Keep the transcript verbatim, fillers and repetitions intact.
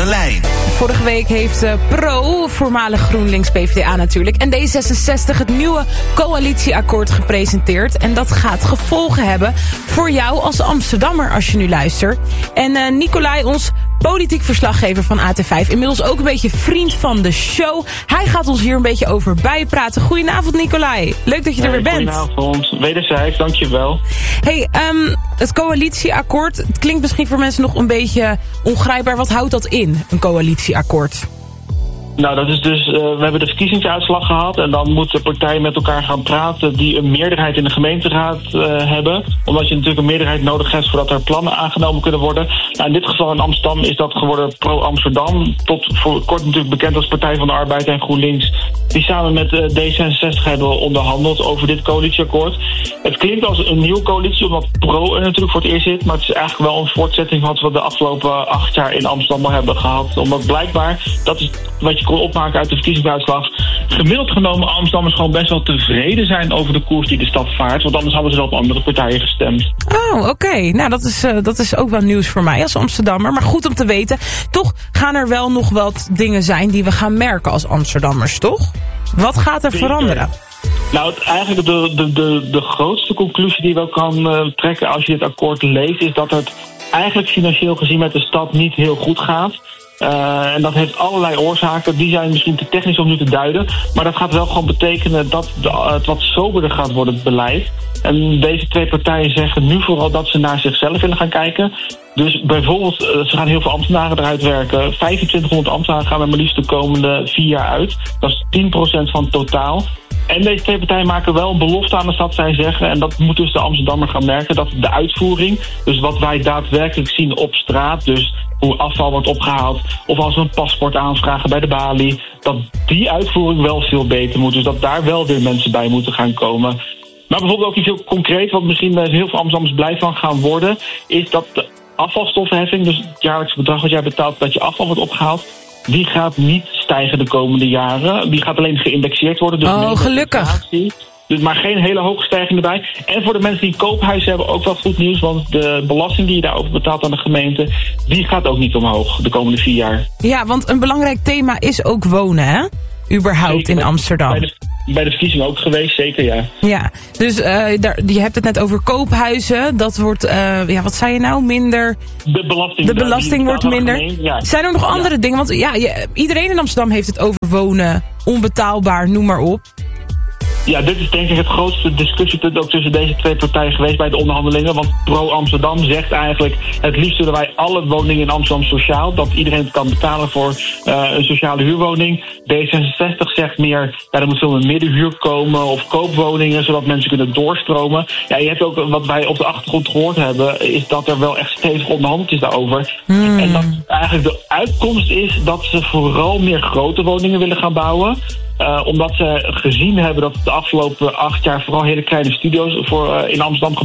de lijn. Vorige week heeft uh, Pro, voormalig GroenLinks P v d A natuurlijk, en D zesenzestig het nieuwe coalitieakkoord gepresenteerd. En dat gaat gevolgen hebben voor jou als Amsterdammer als je nu luistert. En uh, Nicolai, ons politiek verslaggever van A T vijf, inmiddels ook een beetje vriend van de show. Hij gaat ons hier een beetje over bijpraten. Goedenavond Nicolai, leuk dat je er hey, weer bent. Goedenavond, wederzijds, dankjewel. Hey, um, het coalitieakkoord, het klinkt misschien voor mensen nog een beetje ongrijpbaar. Wat houdt dat in, een coalitieakkoord? Nou, dat is dus, uh, we hebben de verkiezingsuitslag gehad en dan moeten partijen met elkaar gaan praten die een meerderheid in de gemeenteraad uh, hebben. Omdat je natuurlijk een meerderheid nodig hebt voordat er plannen aangenomen kunnen worden. Nou, in dit geval in Amsterdam is dat geworden Pro-Amsterdam. Tot voor kort natuurlijk bekend als Partij van de Arbeid en GroenLinks. Die samen met uh, D zesenzestig hebben onderhandeld over dit coalitieakkoord. Het klinkt als een nieuwe coalitie omdat Pro er natuurlijk voor het eerst zit. Maar het is eigenlijk wel een voortzetting van wat we de afgelopen acht jaar in Amsterdam al hebben gehad. Omdat blijkbaar, dat is wat je kon opmaken uit de verkiezingsuitslag, gemiddeld genomen Amsterdammers gewoon best wel tevreden zijn over de koers die de stad vaart. Want anders hadden ze wel op andere partijen gestemd. Oh, oké. Okay. Nou, dat is, uh, dat is ook wel nieuws voor mij als Amsterdammer. Maar goed om te weten. Toch gaan er wel nog wat dingen zijn die we gaan merken als Amsterdammers, toch? Wat gaat er Zeker. veranderen? Nou, het, eigenlijk de, de, de, de grootste conclusie die je wel kan uh, trekken als je dit akkoord leest, is dat het eigenlijk financieel gezien met de stad niet heel goed gaat. Uh, en dat heeft allerlei oorzaken. Die zijn misschien te technisch om nu te duiden. Maar dat gaat wel gewoon betekenen dat de, uh, het wat soberder gaat worden, het beleid. En deze twee partijen zeggen nu vooral dat ze naar zichzelf willen gaan kijken. Dus bijvoorbeeld, uh, ze gaan heel veel ambtenaren eruit werken. vijfentwintighonderd ambtenaren gaan er maar liefst de komende vier jaar uit. Dat is tien procent van het totaal. En deze twee partijen maken wel een belofte aan de stad, zij zeggen. En dat moet dus de Amsterdammer gaan merken. Dat de uitvoering, dus wat wij daadwerkelijk zien op straat, dus hoe afval wordt opgehaald, of als we een paspoort aanvragen bij de balie, dat die uitvoering wel veel beter moet. Dus dat daar wel weer mensen bij moeten gaan komen. Maar bijvoorbeeld ook iets heel concreet, wat misschien heel veel Amsterdammers blij van gaan worden, is dat de afvalstoffenheffing, dus het jaarlijkse bedrag wat jij betaalt dat je afval wordt opgehaald, die gaat niet stijgen de komende jaren. Die gaat alleen geïndexeerd worden. Dus oh, gelukkig. Dus maar geen hele hoge stijging erbij. En voor de mensen die een koophuis hebben ook wel goed nieuws. Want de belasting die je daarover betaalt aan de gemeente, die gaat ook niet omhoog de komende vier jaar. Ja, want een belangrijk thema is ook wonen, hè? Überhaupt zeker, in Amsterdam. Bij de, bij de verkiezingen ook geweest, zeker ja. Ja, dus uh, daar, je hebt het net over koophuizen. Dat wordt, uh, ja, wat zei je nou, minder? De belasting, de belasting wordt minder. Gemeen, ja. Zijn er nog andere ja. dingen? Want ja, je, iedereen in Amsterdam heeft het over wonen, onbetaalbaar, noem maar op. Ja, dit is denk ik het grootste discussiepunt ook tussen deze twee partijen geweest bij de onderhandelingen. Want Pro-Amsterdam zegt eigenlijk, het liefst willen wij alle woningen in Amsterdam sociaal. Dat iedereen het kan betalen voor uh, een sociale huurwoning. D zesenzestig zegt meer, ja, er moet veel een middenhuur komen of koopwoningen, zodat mensen kunnen doorstromen. Ja, je hebt ook, wat wij op de achtergrond gehoord hebben, is dat er wel echt stevig onderhandeld is daarover. Hmm. En dat eigenlijk de uitkomst is dat ze vooral meer grote woningen willen gaan bouwen. Uh, omdat ze gezien hebben dat de afgelopen acht jaar vooral hele kleine studio's voor, uh, in Amsterdam